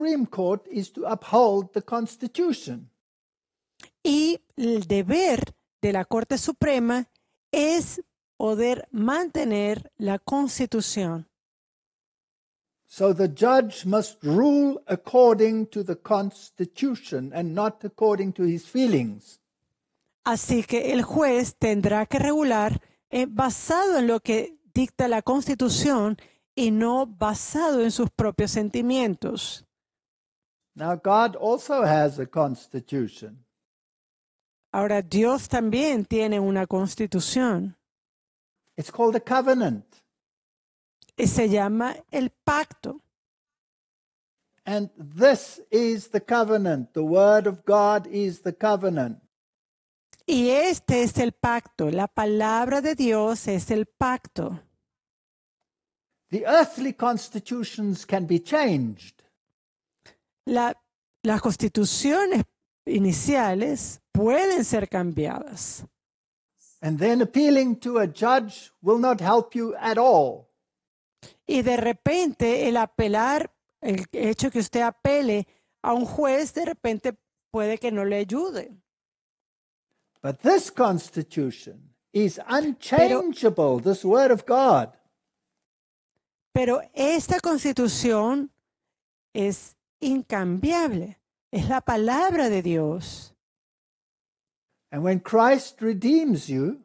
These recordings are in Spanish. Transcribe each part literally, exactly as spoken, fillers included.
Supreme Court is to uphold the Constitution. Y el deber de la Corte Suprema es poder mantener la Constitución. So the judge must rule according to the Constitution and not according to his feelings. Así que el juez tendrá que regular eh, basado en lo que dicta la Constitución y no basado en sus propios sentimientos. Now, God also has a constitution. Ahora, Dios también tiene una Constitución It's called a covenant. y se llama el pacto. And this is the covenant. The word of God is the covenant. Y este es el pacto. La palabra de Dios es el pacto. The earthly constitutions can be changed. La, las constituciones iniciales pueden ser cambiadas. And then appealing to a judge will not help you at all. Y de repente el apelar, el hecho que usted apele a un juez, de repente puede que no le ayude. But this constitution is unchangeable, this word of God. Pero esta constitución es incambiable. Es la palabra de Dios. And when Christ redeems you,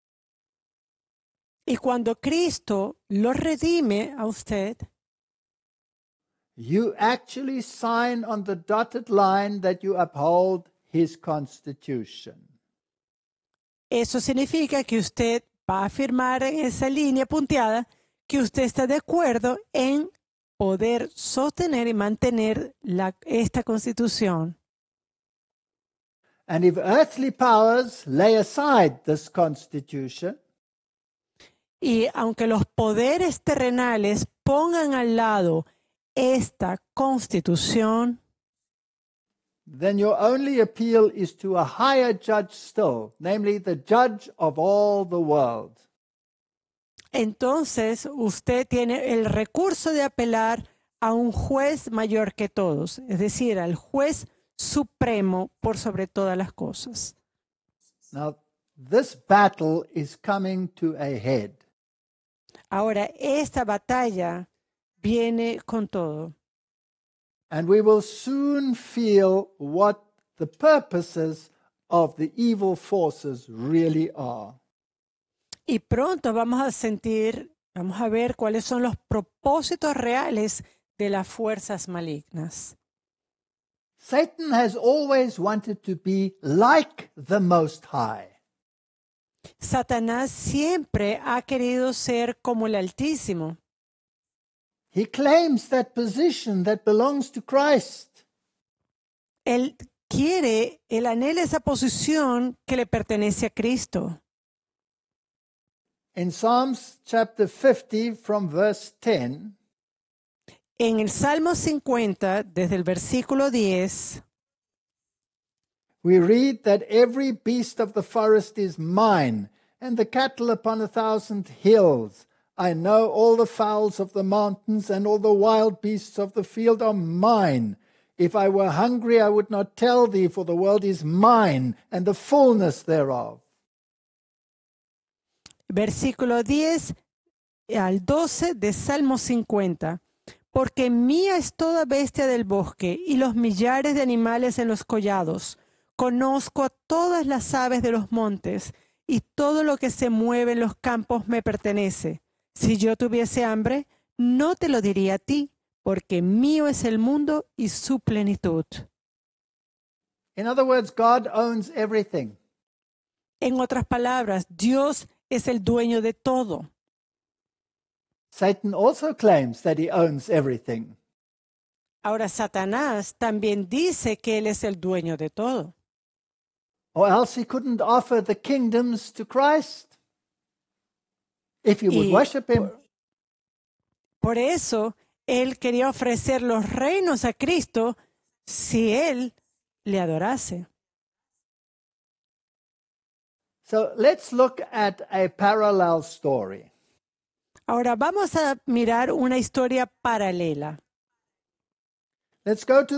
Y cuando Cristo lo redime a usted, you actually sign on the dotted line that you uphold his constitution. eso significa que usted va a firmar en esa línea punteada que usted está de acuerdo en poder sostener y mantener la, esta constitución. And if earthly powers lay aside this constitution, Y aunque los poderes terrenales pongan al lado esta constitución, then your only appeal is to a higher judge still, namely the judge of all the world. entonces usted tiene el recurso de apelar a un juez mayor que todos, es decir, al juez supremo por sobre todas las cosas. Now, this battle is coming to a head. Ahora, esta batalla viene con todo. And we will soon feel what the purposes of the evil forces really are. Y pronto vamos a sentir, vamos a ver cuáles son los propósitos reales de las fuerzas malignas. Satan has always wanted to be like the Most High. Satanás siempre ha querido ser como el Altísimo. He claims that position that belongs to Christ. Él quiere, él anhela esa posición que le pertenece a Cristo. In Psalms chapter fifty from verse ten, En el Salmo cincuenta, desde el versículo diez, we read that every beast of the forest is mine, and the cattle upon a thousand hills. I know all the fowls of the mountains, and all the wild beasts of the field are mine. If I were hungry, I would not tell thee, for the world is mine, and the fullness thereof. versículo diez al doce de Salmo cincuenta. Porque mía es toda bestia del bosque y los millares de animales en los collados. Conozco a todas las aves de los montes y todo lo que se mueve en los campos me pertenece. Si yo tuviese hambre, no te lo diría a ti, porque mío es el mundo y su plenitud. In other words, God owns everything. En otras palabras, Dios es el dueño de todo. Satan also claims that he owns everything. Ahora, Satanás también dice que él es el dueño de todo. Or else he couldn't offer the kingdoms to Christ. If you would Y worship him. Por, por eso, él quería ofrecer los reinos a Cristo si él le adorase. So let's look at a parallel story. Ahora vamos a mirar una historia paralela. Let's go to